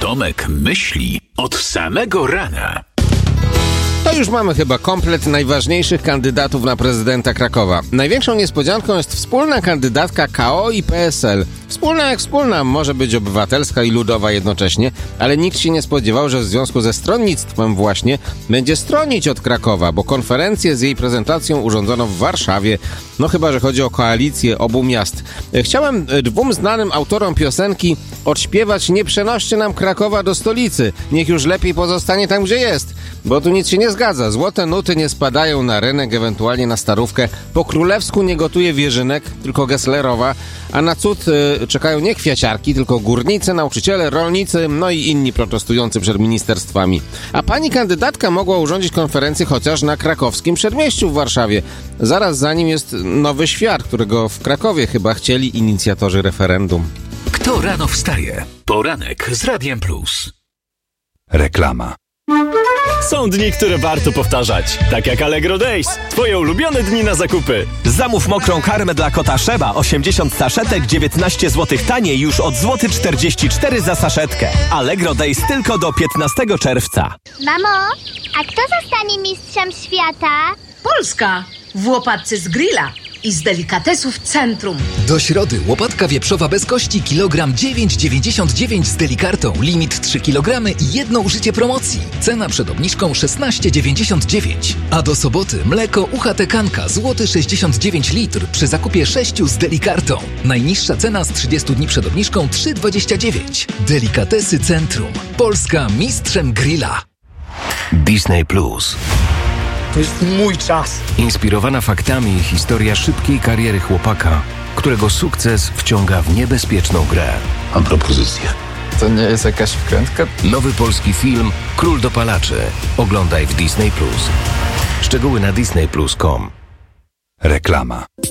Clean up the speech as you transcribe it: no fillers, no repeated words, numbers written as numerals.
Tomek myśli od samego rana. To już mamy chyba komplet najważniejszych kandydatów na prezydenta Krakowa. Największą niespodzianką jest wspólna kandydatka KO i PSL. Wspólna jak wspólna, może być obywatelska i ludowa jednocześnie, ale nikt się nie spodziewał, że w związku ze stronnictwem właśnie będzie stronić od Krakowa, bo konferencję z jej prezentacją urządzono w Warszawie. No chyba, że chodzi o koalicję obu miast. Chciałem dwóm znanym autorom piosenki odśpiewać: nie przenoście nam Krakowa do stolicy, niech już lepiej pozostanie tam, gdzie jest, bo tu nic się nie zgadza. Złote nuty nie spadają na rynek, ewentualnie na starówkę. Po królewsku nie gotuje Wierzynek, tylko Gesslerowa, a na cud czekają nie kwiaciarki, tylko górnicy, nauczyciele, rolnicy, no i inni protestujący przed ministerstwami. A pani kandydatka mogła urządzić konferencję chociaż na krakowskim Przedmieściu w Warszawie. Zaraz za nim jest Nowy Świat, którego w Krakowie chyba chcieli inicjatorzy referendum. Kto rano wstaje? Poranek z Radiem Plus. Reklama. Są dni, które warto powtarzać. Tak jak Allegro Days. Twoje ulubione dni na zakupy. Zamów mokrą karmę dla kota Sheba 80 saszetek 19 zł taniej już od złoty 44 za saszetkę. Allegro Days tylko do 15 czerwca. Mamo, a kto zostanie mistrzem świata? Polska w łopatce z grilla i z delikatesów Centrum. Do środy łopatka wieprzowa bez kości kilogram 9,99 z delikartą. Limit 3 kg i jedno użycie promocji. Cena przed obniżką 16,99. A do soboty mleko UHT Kanka złoty 69 litr przy zakupie 6 z delikartą. Najniższa cena z 30 dni przed obniżką 3,29. Delikatesy Centrum. Polska mistrzem grilla. Disney Plus. To jest mój czas. Inspirowana faktami historia szybkiej kariery chłopaka, którego sukces wciąga w niebezpieczną grę. Mam propozycję. To nie jest jakaś wkrętka? Nowy polski film Król dopalaczy. Oglądaj w Disney Plus. Szczegóły na disneyplus.com. Reklama.